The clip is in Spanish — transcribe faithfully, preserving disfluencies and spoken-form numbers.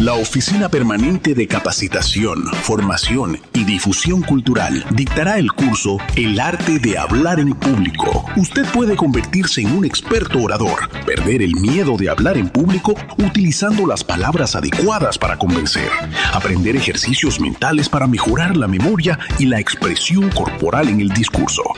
La Oficina Permanente de Capacitación, Formación y Difusión Cultural dictará el curso El Arte de Hablar en Público. Usted puede convertirse en un experto orador, perder el miedo de hablar en público utilizando las palabras adecuadas para convencer, aprender ejercicios mentales para mejorar la memoria y la expresión corporal en el discurso,